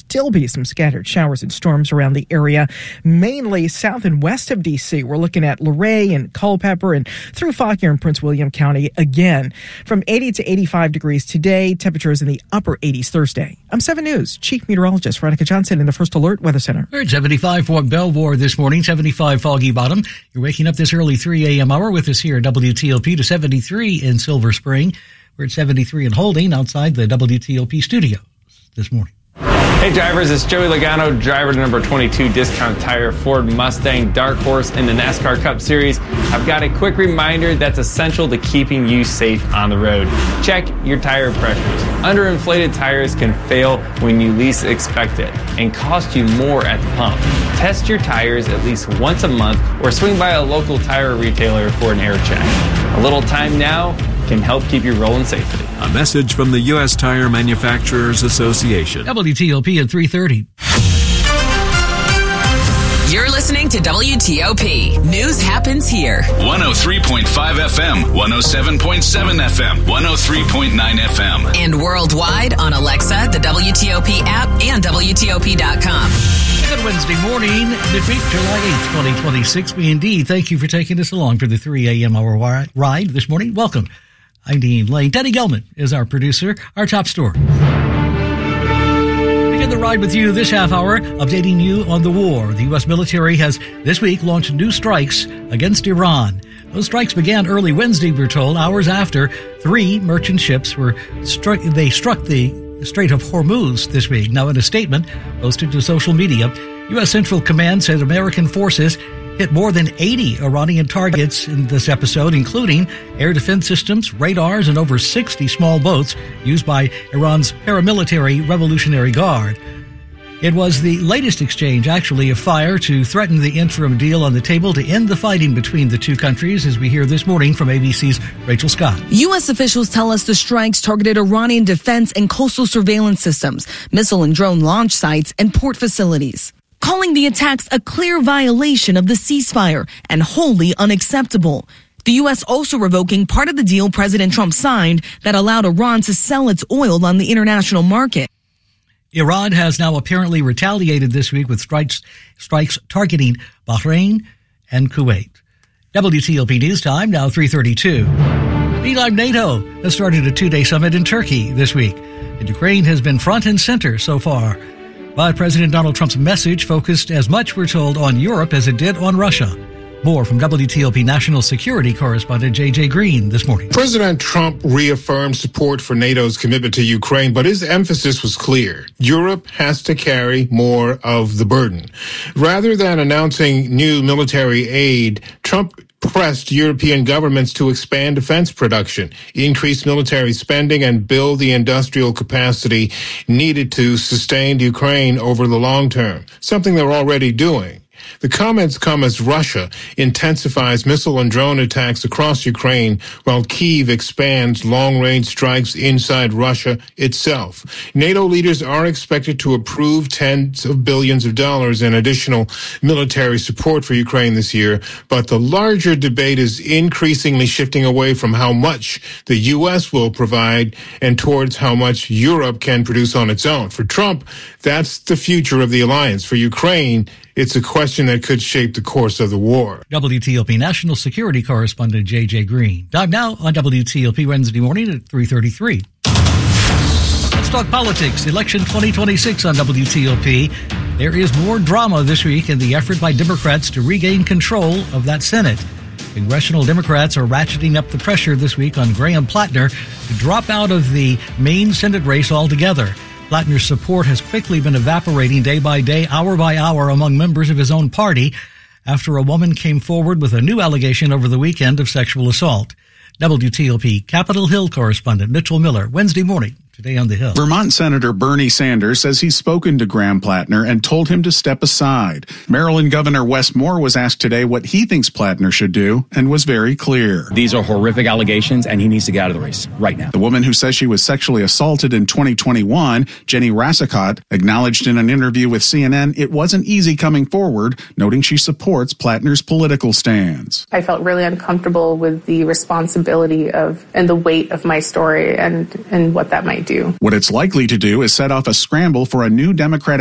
still be some scattered showers and storms around the area, mainly south and west of D.C. We're looking at Luray and Culpeper and through Fauquier and Prince William County again. From 80 to 85 degrees today, temperatures in the upper 80s Thursday. I'm 7 News Chief Meteorologist Veronica Johnson in the First Alert Weather Center. We're at 75 for Belvoir this morning, 75 Foggy Bottom. You're waking up this early 3 a.m. hour with us here at WTOP to 73 in Silver Spring. We're at 73 and holding outside the WTOP studios this morning. Hey drivers, it's Joey Logano, driver to number 22 Discount Tire Ford Mustang Dark Horse in the NASCAR Cup Series. I've got a quick reminder that's essential to keeping you safe on the road. Check your tire pressures. Underinflated tires can fail when you least expect it and cost you more at the pump. Test your tires at least once a month or swing by a local tire retailer for an air check. A little time now can help keep you rolling safely. A message from the U.S. Tire Manufacturers Association. WTOP at 3:30. You're listening to WTOP. News happens here. 103.5 FM, 107.7 FM, 103.9 FM. And worldwide on Alexa, the WTOP app, and WTOP.com. Good Wednesday morning, midweek, July 8th, 2026. We indeed thank you for taking us along for the 3 a.m. hour ride this morning. Welcome. I'm Dean Lane. Teddy Gelman is our producer. Our top story. Begin the ride with you this half hour, updating you on the war. The U.S. military has this week launched new strikes against Iran. Those strikes began early Wednesday, we're told, hours after 3 merchant ships were struck. They struck the Strait of Hormuz this week. Now, in a statement posted to social media, U.S. Central Command said American forces hit more than 80 Iranian targets in this episode, including air defense systems, radars, and over 60 small boats used by Iran's paramilitary Revolutionary Guard. It was the latest exchange, actually, of fire to threaten the interim deal on the table to end the fighting between the two countries, as we hear this morning from ABC's Rachel Scott. U.S. officials tell us the strikes targeted Iranian defense and coastal surveillance systems, missile and drone launch sites, and port facilities, calling the attacks a clear violation of the ceasefire and wholly unacceptable. The U.S. also revoking part of the deal President Trump signed that allowed Iran to sell its oil on the international market. Iran has now apparently retaliated this week with strikes targeting Bahrain and Kuwait. WTOP News Time, now 3:32. Meantime, NATO has started a 2-day summit in Turkey this week, and Ukraine has been front and center so far. But President Donald Trump's message focused as much, we're told, on Europe as it did on Russia. More from WTOP national security correspondent J.J. Green this morning. President Trump reaffirmed support for NATO's commitment to Ukraine, but his emphasis was clear. Europe has to carry more of the burden. Rather than announcing new military aid, Trump pressed European governments to expand defense production, increase military spending, and build the industrial capacity needed to sustain Ukraine over the long term, something they're already doing. The comments come as Russia intensifies missile and drone attacks across Ukraine while Kyiv expands long-range strikes inside Russia itself. NATO leaders are expected to approve tens of billions of dollars in additional military support for Ukraine this year, but the larger debate is increasingly shifting away from how much the U.S. will provide and towards how much Europe can produce on its own. For Trump, that's the future of the alliance. For Ukraine, it's a question that could shape the course of the war. WTOP national security correspondent J.J. Green. Time now on WTOP Wednesday morning at 3:33. Let's talk politics. Election 2026 on WTOP. There is more drama this week in the effort by Democrats to regain control of that Senate. Congressional Democrats are ratcheting up the pressure this week on Graham Plattner to drop out of the main Senate race altogether. Plattner's support has quickly been evaporating day by day, hour by hour among members of his own party after a woman came forward with a new allegation over the weekend of sexual assault. WTOP Capitol Hill correspondent Mitchell Miller, Wednesday morning. Today on the Hill. Vermont Senator Bernie Sanders says he's spoken to Graham Plattner and told him to step aside. Maryland Governor Wes Moore was asked today what he thinks Plattner should do and was very clear. These are horrific allegations and he needs to get out of the race right now. The woman who says she was sexually assaulted in 2021, Jenny Rassicott, acknowledged in an interview with CNN it wasn't easy coming forward, noting she supports Plattner's political stance. I felt really uncomfortable with the responsibility of and the weight of my story and what that might do. What it's likely to do is set off a scramble for a new Democratic